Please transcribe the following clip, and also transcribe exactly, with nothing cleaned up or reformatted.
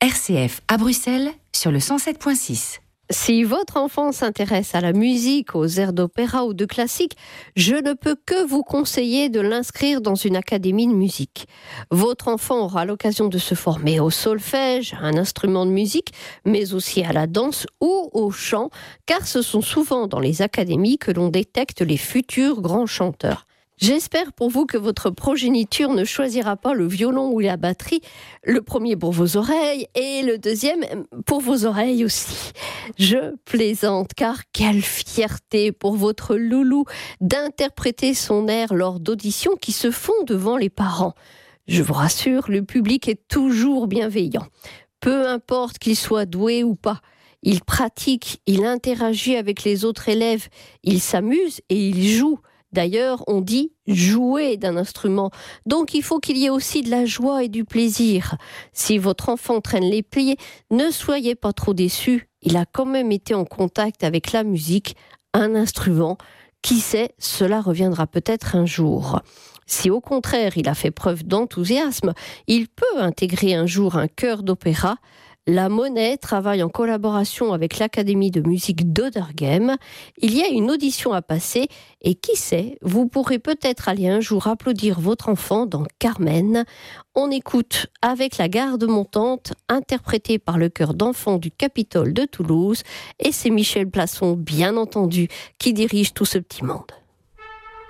R C F à Bruxelles sur le cent sept virgule six. Si votre enfant s'intéresse à la musique, aux airs d'opéra ou de classique, je ne peux que vous conseiller de l'inscrire dans une académie de musique. Votre enfant aura l'occasion de se former au solfège, à un instrument de musique, mais aussi à la danse ou au chant, car ce sont souvent dans les académies que l'on détecte les futurs grands chanteurs. J'espère pour vous que votre progéniture ne choisira pas le violon ou la batterie, le premier pour vos oreilles et le deuxième pour vos oreilles aussi. Je plaisante, car quelle fierté pour votre loulou d'interpréter son air lors d'auditions qui se font devant les parents. Je vous rassure, le public est toujours bienveillant. Peu importe qu'il soit doué ou pas. Il pratique, il interagit avec les autres élèves, il s'amuse et il joue. D'ailleurs, on dit jouer d'un instrument. Donc, il faut qu'il y ait aussi de la joie et du plaisir. Si votre enfant traîne les pieds, ne soyez pas trop déçus. Il a quand même été en contact avec la musique, un instrument. Qui sait, cela reviendra peut-être un jour. Si au contraire, il a fait preuve d'enthousiasme, il peut intégrer un jour un chœur d'opéra. La Monnaie travaille en collaboration avec l'Académie de musique d'Oderghem. Il y a une audition à passer et qui sait, vous pourrez peut-être aller un jour applaudir votre enfant dans Carmen. On écoute Avec la garde montante, interprétée par le chœur d'enfants du Capitole de Toulouse. Et c'est Michel Plasson, bien entendu, qui dirige tout ce petit monde.